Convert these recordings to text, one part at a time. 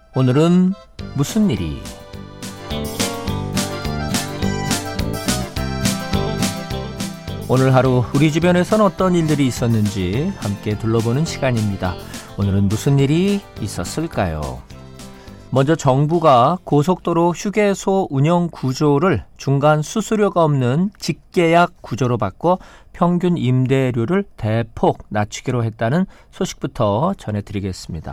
오늘은 무슨 일이? 오늘 하루 우리 주변에선 어떤 일들이 있었는지 함께 둘러보는 시간입니다. 오늘은 무슨 일이 있었을까요? 먼저 정부가 고속도로 휴게소 운영 구조를 중간 수수료가 없는 직계약 구조로 바꿔 평균 임대료를 대폭 낮추기로 했다는 소식부터 전해드리겠습니다.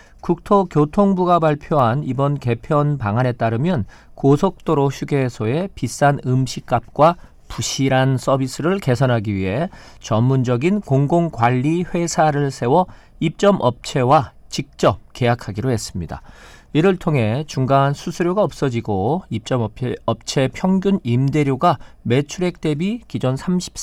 국토교통부가 발표한 이번 개편 방안에 따르면 고속도로 휴게소의 비싼 음식값과 부실한 서비스를 개선하기 위해 전문적인 공공관리 회사를 세워 입점업체와 직접 계약하기로 했습니다. 이를 통해 중간 수수료가 없어지고 입점업체 평균 임대료가 매출액 대비 기존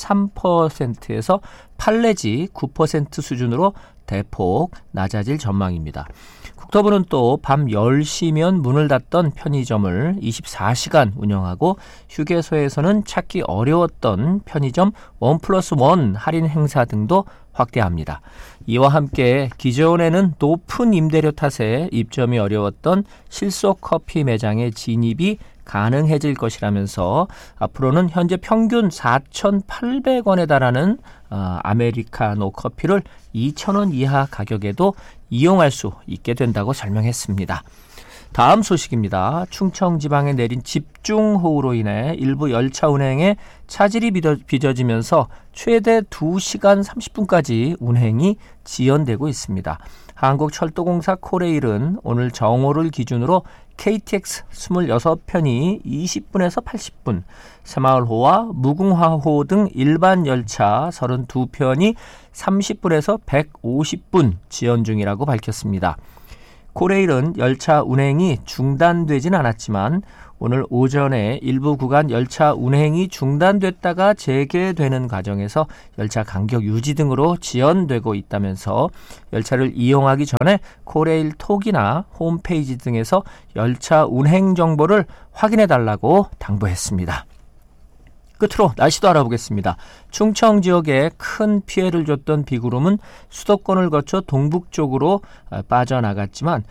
33%에서 판례지 9% 수준으로 대폭 낮아질 전망입니다. 국토부는 또 밤 10시면 문을 닫던 편의점을 24시간 운영하고 휴게소에서는 찾기 어려웠던 편의점 1+1 할인 행사 등도 확대합니다. 이와 함께 기존에는 높은 임대료 탓에 입점이 어려웠던 실속 커피 매장의 진입이 가능해질 것이라면서 앞으로는 현재 평균 4,800원에 달하는 아메리카노 커피를 2,000원 이하 가격에도 이용할 수 있게 된다고 설명했습니다. 다음 소식입니다. 충청 지방에 내린 집중호우로 인해 일부 열차 운행에 차질이 빚어지면서 최대 2시간 30분까지 운행이 지연되고 있습니다. 한국철도공사 코레일은 오늘 정오를 기준으로 KTX 26편이 20분에서 80분, 새마을호와 무궁화호 등 일반 열차 32편이 30분에서 150분 지연 중이라고 밝혔습니다. 코레일은 열차 운행이 중단되진 않았지만 오늘 오전에 일부 구간 열차 운행이 중단됐다가 재개되는 과정에서 열차 간격 유지 등으로 지연되고 있다면서 열차를 이용하기 전에 코레일 톡이나 홈페이지 등에서 열차 운행 정보를 확인해달라고 당부했습니다. 끝으로 날씨도 알아보겠습니다. 충청 지역에 큰 피해를 줬던 비구름은 수도권을 거쳐 동쪽으로 빠져나갔지만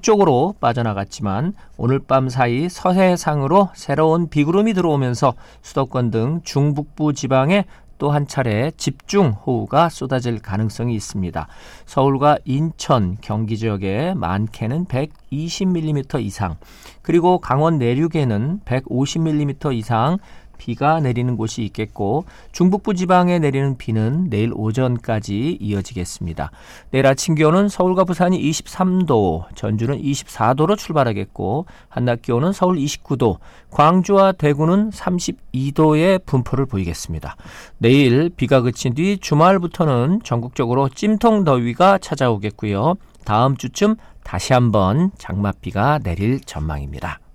오늘 밤 사이 서해상으로 새로운 비구름이 들어오면서 수도권 등 중북부 지방에 또 한 차례 집중호우가 쏟아질 가능성이 있습니다. 서울과 인천, 경기 지역에 많게는 120mm 이상, 그리고 강원 내륙에는 150mm 이상 비가 내리는 곳이 있겠고 중북부 지방에 내리는 비는 내일 오전까지 이어지겠습니다. 내일 아침 기온은 서울과 부산이 23도, 전주는 24도로 출발하겠고 한낮 기온은 서울 29도, 광주와 대구는 32도의 분포를 보이겠습니다. 내일 비가 그친 뒤 주말부터는 전국적으로 찜통 더위가 찾아오겠고요. 다음 주쯤 다시 한번 장맛비가 내릴 전망입니다.